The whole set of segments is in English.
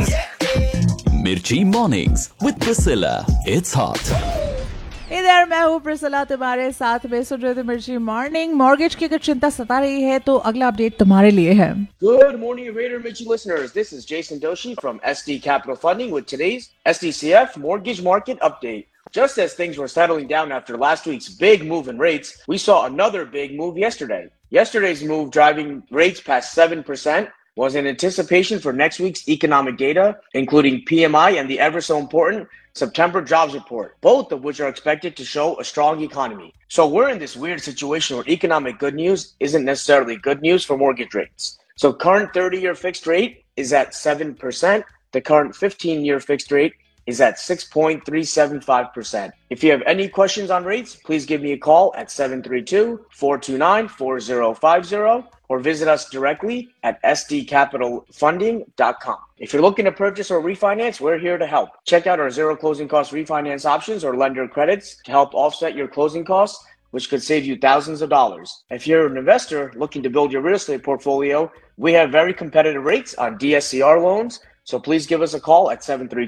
Mirchi Mornings with Priscilla. It's hot. इधर मैं हूँ प्रिसिला तुम्हारे साथ में सुन रहे थे मिर्ची मॉर्निंग। मॉर्गेज की अगर चिंता सता रही है तो अगला अपडेट तुम्हारे लिए है। Good morning, Raider Mirchi listeners. This is Jason Doshi from SD Capital Funding with today's SDCF Mortgage Market Update. Just as things were settling down after last week's big move in rates, we saw another big move yesterday. Yesterday's move driving rates past 7% was in anticipation for next week's economic data, including PMI and the ever so important September jobs report, both of which are expected to show a strong economy. So we're in this weird situation where economic good news isn't necessarily good news for mortgage rates. So current 30-year fixed rate is at 7%. The current 15-year fixed rate is at 6.375%. If you have any questions on rates, please give me a call at 732-429-4050 or visit us directly at sdcapitalfunding.com. If you're looking to purchase or refinance, we're here to help. Check out our zero closing cost refinance options or lender credits to help offset your closing costs, which could save you thousands of dollars. If you're an investor looking to build your real estate portfolio, we have very competitive rates on DSCR loans. So please give us a call at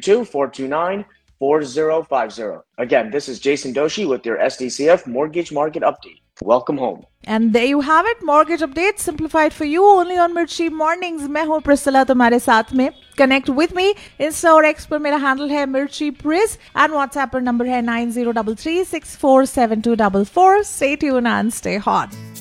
732-429-4050. Again, this is Jason Doshi with your SDCF Mortgage Market Update. Welcome home. And there you have it, mortgage update simplified for you only on Mirchi Mornings. मैं हूँ Priscilla तुम्हारे साथ में. Connect with me. Insta और X पर मेरा handle है Mirchi Pris and WhatsApp पर number है 9033647244. Stay tuned and stay hot.